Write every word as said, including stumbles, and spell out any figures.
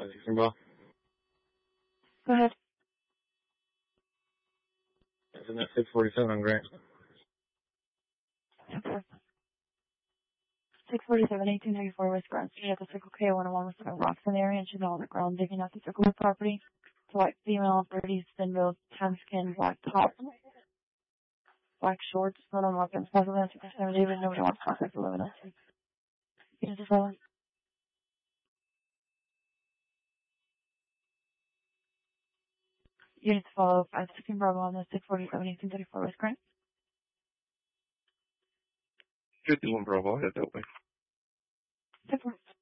Ball. Go ahead. Isn't that six forty-seven on Grant? six forty-seven, eighteen ninety-four West Grand Street at the Circle K one oh one with some rocks in the area and she's all on the ground digging out the Circle K property. White female, thirties, thin build, tan skin, black top, black shorts, not on weapons, possible answer for seven David, nobody wants contact eleven us. You just follow. You need to follow five sixteen Bravo on the six forty-seven, eighteen thirty-four West Grand. fifty-one Bravo, head that way. Six